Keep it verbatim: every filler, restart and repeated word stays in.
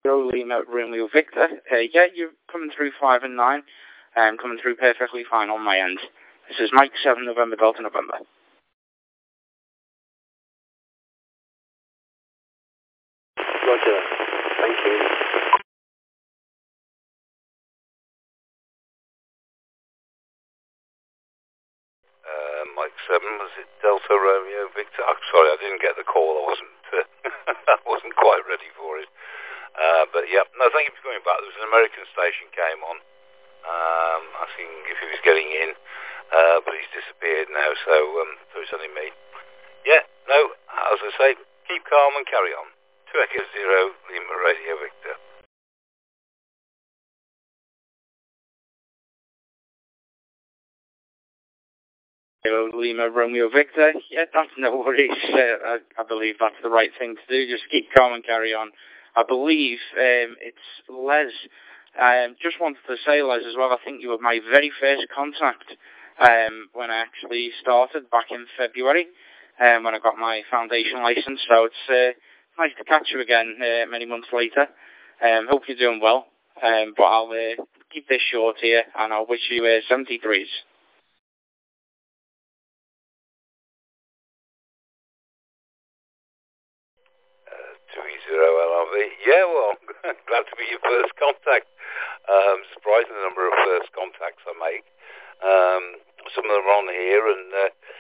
Lima Romeo Victor. Uh, yeah, you're coming through five and nine. Um, coming through perfectly fine on my end. This is Mike seven November Delta November. Roger. Thank you. Uh, Mike seven, was it Delta Romeo Victor? I'm sorry, I didn't get the call. I wasn't uh, I wasn't quite ready for it. Uh, but yeah, no, thank you for coming back. There was an American station came on, um, asking if he was getting in, uh, but he's disappeared now, so, um, so it's only me. Yeah, no, as I say, keep calm and carry on. two Echo Zero, Lima Radio Victor. Lima Romeo Victor. Yeah, that's no worries. Uh, I, I believe that's the right thing to do. Just keep calm and carry on. I believe um, it's Les. Um, just wanted to say, Les, as well, I think you were my very first contact um, when I actually started back in February, um, when I got my foundation license. So it's uh, nice to catch you again uh, many months later. Um, hope you're doing well. Um, but I'll uh, keep this short here, and I'll wish you uh, seventy-threes. two E zero L R V. Yeah, well, glad to be your first contact. Um, surprising the number of first contacts I make. Um, some of them are on here, and uh,